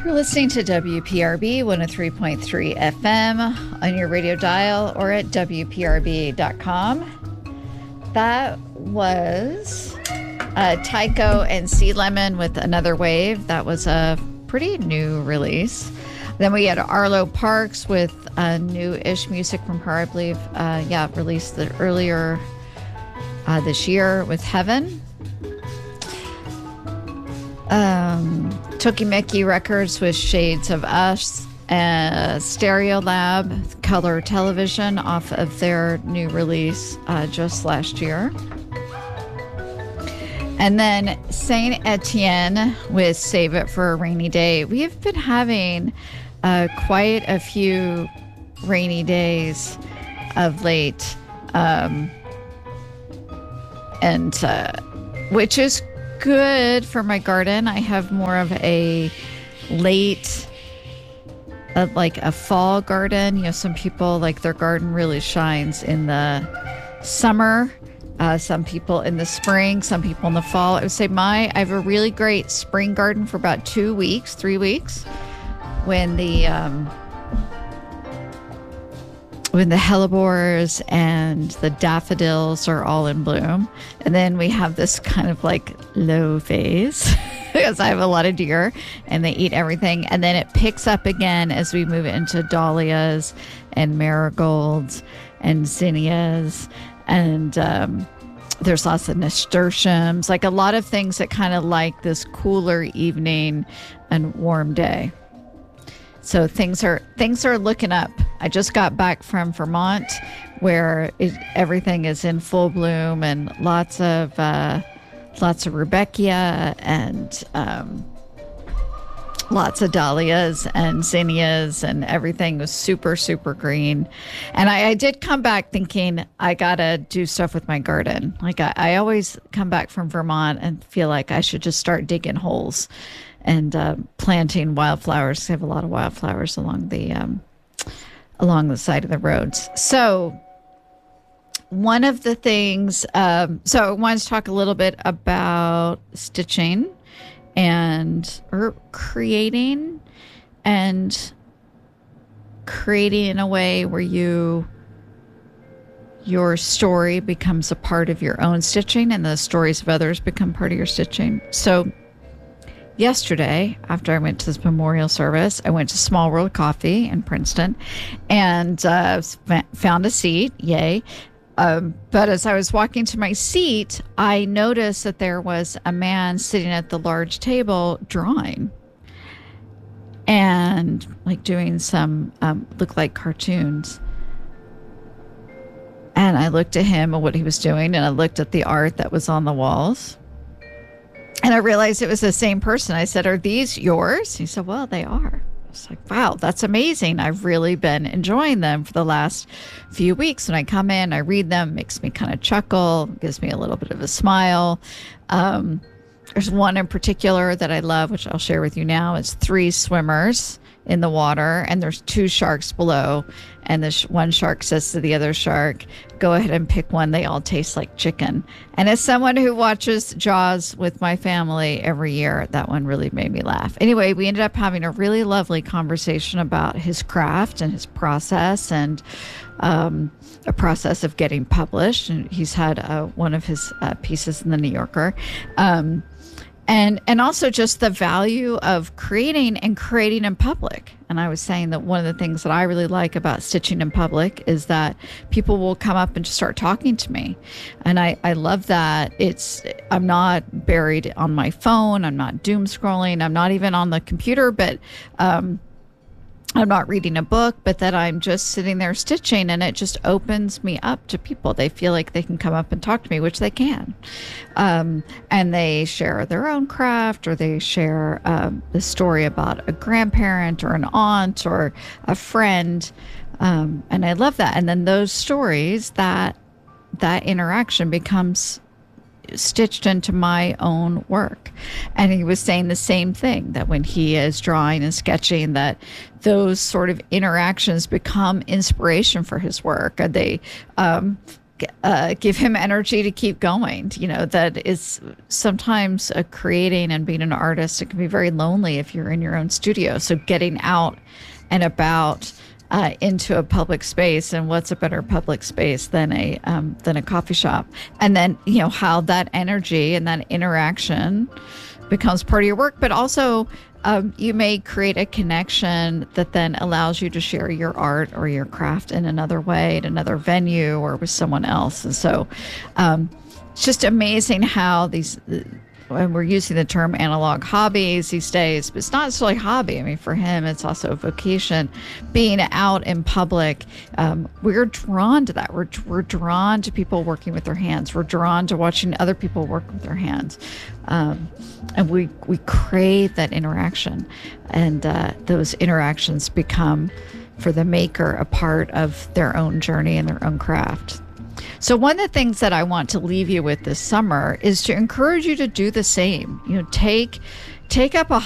You're listening to WPRB 103.3 FM on your radio dial or at WPRB.com. That was Tycho and Sea Lemon with Another Wave. That was a pretty new release. Then we had Arlo Parks with new-ish music from her, I believe. Released earlier this year with Heaven. Tokimeki Records with Shades of Us, Stereo Lab, Color Television off of their new release just last year. And then Saint Etienne with Save It for a Rainy Day. We've been having quite a few rainy days of late, which is good for my garden. I have more of a late, like a fall garden. You know, some people like their garden really shines in the summer. Some people in the spring, some people in the fall. I would say I have a really great spring garden for about 3 weeks, when the hellebores and the daffodils are all in bloom. And then we have this kind of like low phase because I have a lot of deer and they eat everything. And then it picks up again as we move into dahlias and marigolds and zinnias. And there's lots of nasturtiums, like a lot of things that kind of like this cooler evening and warm day. So things are looking up. I just got back from Vermont, where everything is in full bloom and lots of rudbeckia and lots of dahlias and zinnias, and everything was super, super green. And I did come back thinking I gotta do stuff with my garden. Like I always come back from Vermont and feel like I should just start digging holes and planting wildflowers. I have a lot of wildflowers along the side of the roads. So one of the things, so I wanted to talk a little bit about stitching or creating in a way where your story becomes a part of your own stitching and the stories of others become part of your stitching. So yesterday, after I went to this memorial service, I went to Small World Coffee in Princeton and found a seat. Yay. But as I was walking to my seat, I noticed that there was a man sitting at the large table drawing and like doing some look like cartoons. And I looked at him and what he was doing, and I looked at the art that was on the walls. And I realized it was the same person. I said, "Are these yours?" He said, "Well, they are." I was like, "Wow, that's amazing. I've really been enjoying them for the last few weeks. When I come in, I read them, makes me kind of chuckle, gives me a little bit of a smile." There's one in particular that I love, which I'll share with you now. It's 3 swimmers in the water, and there's 2 sharks below. And one shark says to the other shark, "Go ahead and pick one. They all taste like chicken." And as someone who watches Jaws with my family every year, that one really made me laugh. Anyway, we ended up having a really lovely conversation about his craft and his process, and a process of getting published. And he's had one of his pieces in the New Yorker. And also just the value of creating in public. And I was saying that one of the things that I really like about stitching in public is that people will come up and just start talking to me. And I love that. I'm not buried on my phone. I'm not doom scrolling. I'm not even on the computer, but I'm not reading a book, but that I'm just sitting there stitching, and it just opens me up to people. They feel like they can come up and talk to me, which they can. And they share their own craft, or they share the story about a grandparent or an aunt or a friend. And I love that. And then those stories, that interaction becomes stitched into my own work. And he was saying the same thing, that when he is drawing and sketching, that those sort of interactions become inspiration for his work. And they give him energy to keep going. That is sometimes creating and being an artist. It can be very lonely if you're in your own studio. So getting out and about into a public space, and what's a better public space than a coffee shop? And then how that energy and that interaction becomes part of your work, but also you may create a connection that then allows you to share your art or your craft in another way, at another venue, or with someone else. And so it's just amazing how these, and we're using the term analog hobbies these days, but it's not necessarily a hobby. I mean, for him, it's also a vocation. Being out in public, we're drawn to that. We're drawn to people working with their hands. We're drawn to watching other people work with their hands. And we crave that interaction. And those interactions become, for the maker, a part of their own journey and their own craft. So one of the things that I want to leave you with this summer is to encourage you to do the same. Take up a